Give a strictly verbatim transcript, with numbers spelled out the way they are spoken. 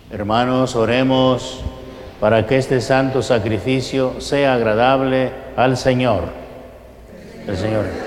Hermanos, oremos para que este santo sacrificio sea agradable al Señor. El Señor.